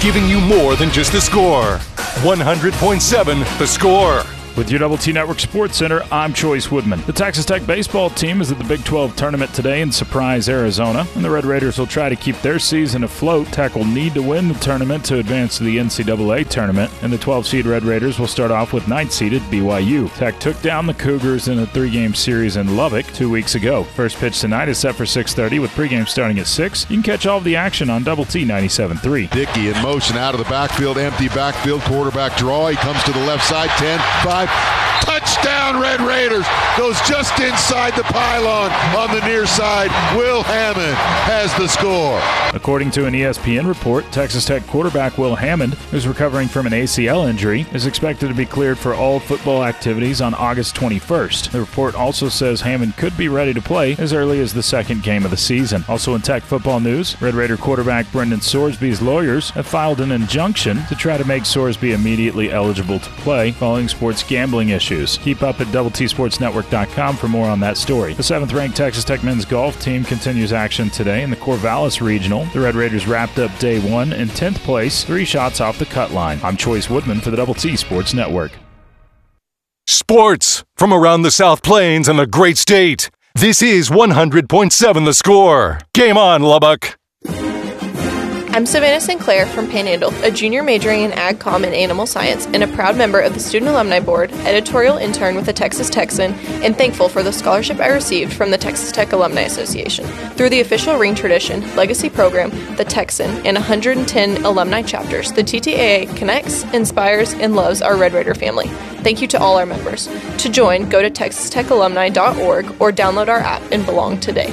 giving you more than just the score. 100.7 The Score. With your Double T Network Sports Center, I'm Choice Woodman. The Texas Tech baseball team is at the Big 12 tournament today in Surprise, Arizona, and the Red Raiders will try to keep their season afloat. Tech will need to win the tournament to advance to the NCAA tournament, and the 12-seed Red Raiders will start off with 9th-seeded BYU. Tech took down the Cougars in a 3-game series in Lubbock 2 weeks ago. First pitch tonight is set for 6:30 with pregame starting at 6. You can catch all of the action on Double T 97.3. Dickey in motion out of the backfield, empty backfield, quarterback draw. He comes to the left side, 10, 5. Touchdown, Red Raiders. Goes just inside the pylon on the near side. Will Hammond has the score. According to an ESPN report, Texas Tech quarterback Will Hammond, who's recovering from an ACL injury, is expected to be cleared for all football activities on August 21st. The report also says Hammond could be ready to play as early as the second game of the season. Also in Tech football news, Red Raider quarterback Brendan Sorsby's lawyers have filed an injunction to try to make Sorsby immediately eligible to play following sports gambling issues. Keep up at DoubleTSportsNetwork.com for more on that story. The 7th-ranked Texas Tech men's golf team continues action today in the Corvallis Regional. The Red Raiders wrapped up day 1 in 10th place, 3 shots off the cut line. I'm Choice Woodman for the Double T Sports Network. Sports from around the South Plains and the great state. This is 100.7 The Score. Game on, Lubbock. I'm Savannah Sinclair from Panhandle, a junior majoring in Ag Comm and Animal Science and a proud member of the Student Alumni Board, editorial intern with the Texas Texan, and thankful for the scholarship I received from the Texas Tech Alumni Association. Through the official Ring Tradition, Legacy Program, the Texan, and 110 alumni chapters, the TTAA connects, inspires, and loves our Red Raider family. Thank you to all our members. To join, go to texastechalumni.org or download our app and belong today.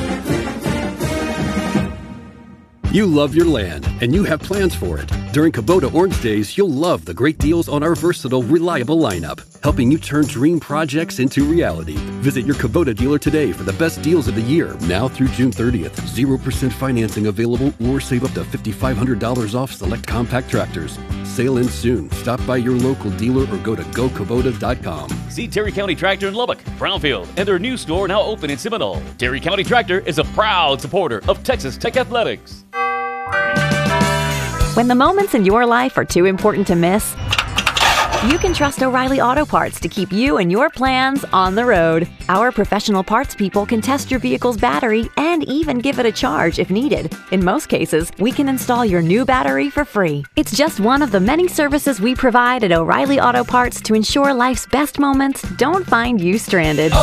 You love your land, and you have plans for it. During Kubota Orange Days, you'll love the great deals on our versatile, reliable lineup, helping you turn dream projects into reality. Visit your Kubota dealer today for the best deals of the year, now through June 30th. 0% financing available, or save up to $5,500 off select compact tractors. Sale ends soon. Stop by your local dealer or go to gokubota.com. See Terry County Tractor in Lubbock, Brownfield, and their new store now open in Seminole. Terry County Tractor is a proud supporter of Texas Tech Athletics. When the moments in your life are too important to miss, you can trust O'Reilly Auto Parts to keep you and your plans on the road. Our professional parts people can test your vehicle's battery and even give it a charge if needed. In most cases, we can install your new battery for free. It's just one of the many services we provide at O'Reilly Auto Parts to ensure life's best moments don't find you stranded.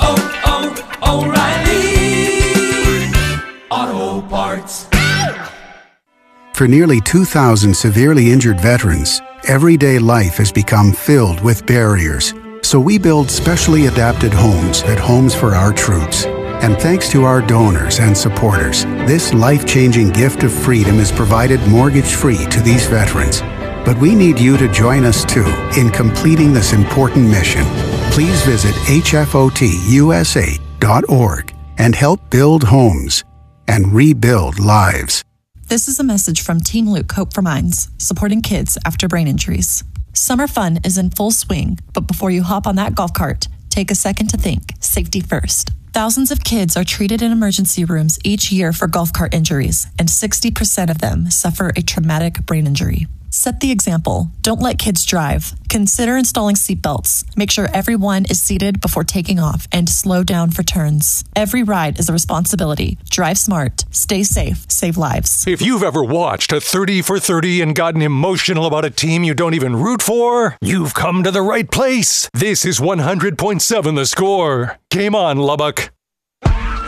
O'Reilly Auto Parts. For nearly 2,000 severely injured veterans, everyday life has become filled with barriers. So we build specially adapted homes at Homes for Our Troops. And thanks to our donors and supporters, this life-changing gift of freedom is provided mortgage-free to these veterans. But we need you to join us too in completing this important mission. Please visit hfotusa.org and help build homes and rebuild lives. This is a message from Team Luke Hope for Minds, supporting kids after brain injuries. Summer fun is in full swing, but before you hop on that golf cart, take a second to think. Safety first. Thousands of kids are treated in emergency rooms each year for golf cart injuries, and 60% of them suffer a traumatic brain injury. Set the example. Don't let kids drive. Consider installing seatbelts. Make sure everyone is seated before taking off and slow down for turns. Every ride is a responsibility. Drive smart. Stay safe. Save lives. If you've ever watched a 30 for 30 and gotten emotional about a team you don't even root for, you've come to the right place. This is 100.7 The Score. Game on, Lubbock.